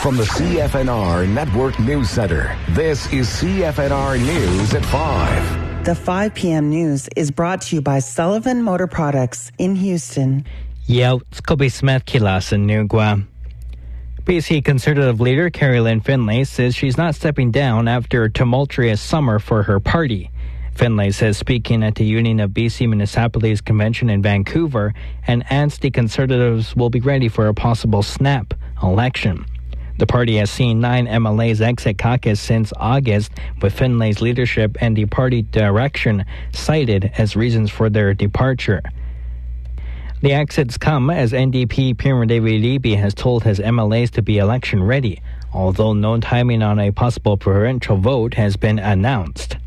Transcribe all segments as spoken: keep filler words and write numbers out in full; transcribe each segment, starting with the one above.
From the C F N R Network News Center, this is C F N R News at five. The five p.m. news is brought to you by Sullivan Motor Products in Houston. Yeah, Scobie Smith Kilas in Nugua. B C Conservative leader Carrie Lynn Finlay says she's not stepping down after a tumultuous summer for her party. Finlay says speaking at the Union of B C Municipalities Convention in Vancouver and adds the Conservatives will be ready for a possible snap election. The party has seen nine M L As exit caucus since August, with Finlay's leadership and the party direction cited as reasons for their departure. The exits come as N D P Premier David Eby has told his M L As to be election ready, although no timing on a possible provincial vote has been announced.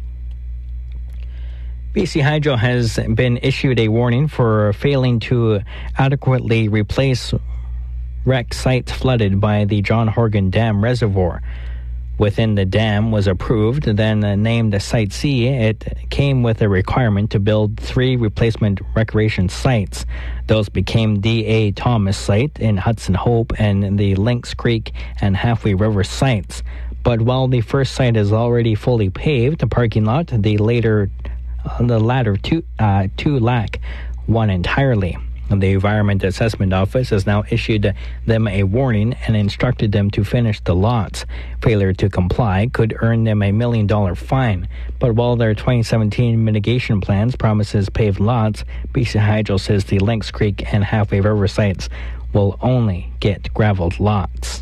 B C Hydro has been issued a warning for failing to adequately replace wreck sites flooded by the John Horgan Dam reservoir. Within the dam was approved, then named Site C. It came with a requirement to build three replacement recreation sites. Those became D A Thomas site in Hudson Hope and the Lynx Creek and Halfway River sites. But while the first site is already fully paved, the parking lot, the later, uh, the latter two, uh, two lack one entirely. The Environment Assessment Office has now issued them a warning and instructed them to finish the lots. Failure to comply could earn them a million dollar fine. But while their twenty seventeen mitigation plans promises paved lots, B C Hydro says the Lynx Creek and Halfway River sites will only get graveled lots.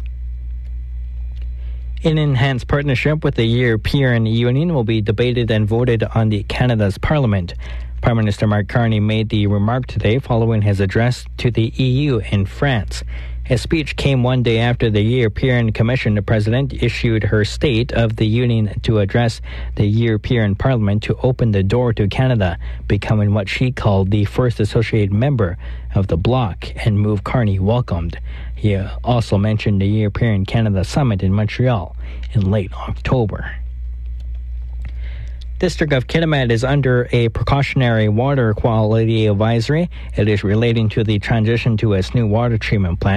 An enhanced partnership with the European Union will be debated and voted on in Canada's Parliament. Prime Minister Mark Carney made the remark today following his address to the E U in France. His speech came one day after the European Commission President issued her State of the Union to address the European Parliament to open the door to Canada, becoming what she called the first associated member of the bloc, and move Carney welcomed. He also mentioned the European Canada Summit in Montreal in late October. District of Kitimat is under a precautionary water quality advisory. It is relating to the transition to its new water treatment plant.